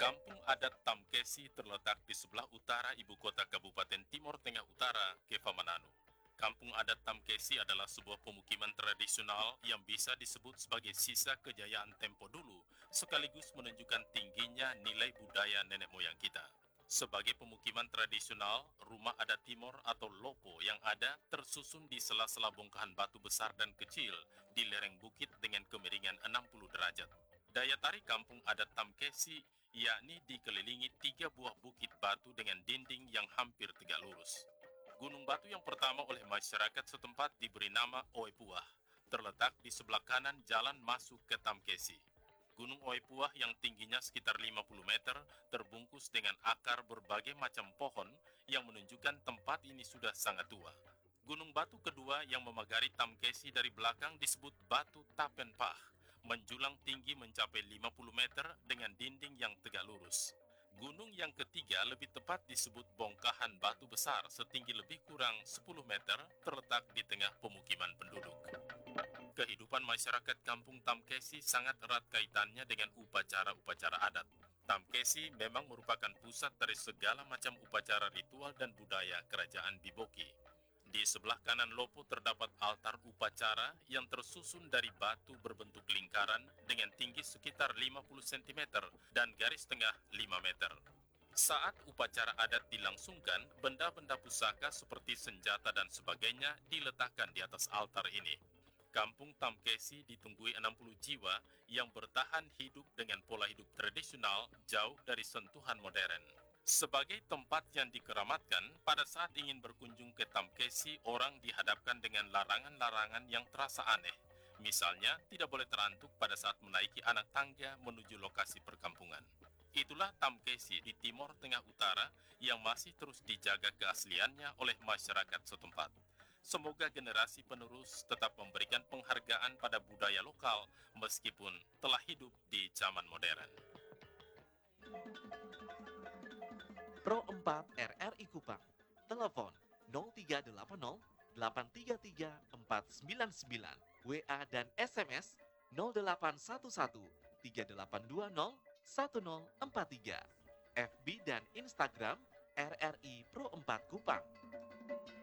Kampung adat Tamkesi terletak di sebelah utara ibu kota Kabupaten Timor Tengah Utara, Keva Manado. Kampung adat Tamkesi adalah sebuah pemukiman tradisional yang bisa disebut sebagai sisa kejayaan tempo dulu, sekaligus menunjukkan tingginya nilai budaya nenek moyang kita. Sebagai pemukiman tradisional, rumah adat Timor atau Lopo yang ada tersusun di sela-sela bongkahan batu besar dan kecil di lereng bukit dengan kemiringan 60 derajat. Daya tarik kampung adat Tamkesi yakni dikelilingi 3 buah bukit batu dengan dinding yang hampir tegak lurus. Gunung batu yang pertama oleh masyarakat setempat diberi nama Oepuah, terletak di sebelah kanan jalan masuk ke Tamkesi. Gunung Oepuah yang tingginya sekitar 50 meter terbungkus dengan akar berbagai macam pohon yang menunjukkan tempat ini sudah sangat tua. Gunung batu kedua yang memagari Tamkesi dari belakang disebut Batu Tapenpah, menjulang tinggi mencapai 50 meter dengan dinding yang tegak lurus. Gunung yang ketiga lebih tepat disebut Bongkahan Batu Besar setinggi lebih kurang 10 meter terletak di tengah pemukiman penduduk. Kehidupan masyarakat kampung Tamkesi sangat erat kaitannya dengan upacara-upacara adat. Tamkesi memang merupakan pusat dari segala macam upacara ritual dan budaya kerajaan Biboki. Di sebelah kanan Lopo terdapat altar upacara yang tersusun dari batu berbentuk lingkaran dengan tinggi sekitar 50 cm dan garis tengah 5 meter. Saat upacara adat dilangsungkan, benda-benda pusaka seperti senjata dan sebagainya diletakkan di atas altar ini. Kampung Tamkesi ditunggui 60 jiwa yang bertahan hidup dengan pola hidup tradisional jauh dari sentuhan modern. Sebagai tempat yang dikeramatkan, pada saat ingin berkunjung ke Tamkesi, orang dihadapkan dengan larangan-larangan yang terasa aneh. Misalnya, tidak boleh terantuk pada saat menaiki anak tangga menuju lokasi perkampungan. Itulah Tamkesi di Timor Tengah Utara yang masih terus dijaga keasliannya oleh masyarakat setempat. Semoga generasi penerus tetap memberikan penghargaan pada budaya lokal meskipun telah hidup di zaman modern. Pro 4 RRI Kupang. Telepon 0380 833 499. WA dan SMS 0811 3820 1043. FB dan Instagram RRI Pro 4 Kupang.